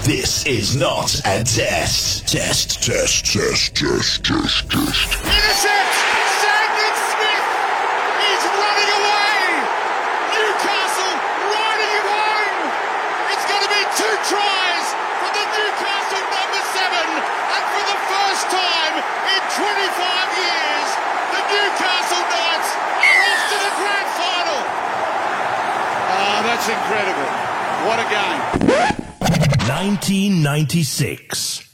This is not a test. Test. Intercept! Sandon Smith is running away! Newcastle riding him home! It's going to be 2 tries for the Newcastle number 7, and for the first time in 25 years, the Newcastle Knights are off to the grand final! Ah, that's incredible. What a game. 1996.